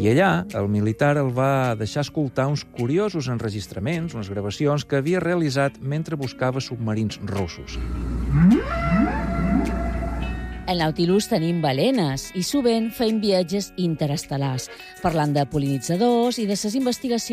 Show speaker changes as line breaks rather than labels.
I allà, el militar el va deixar escoltar uns curiosos enregistraments, unes gravacions que havia realitzat mentre buscava submarins russos.
Al Nautilus tenim balenes i sovint feim viatges interestel·lars, parlant de pol·linitzadors i de ses investigacions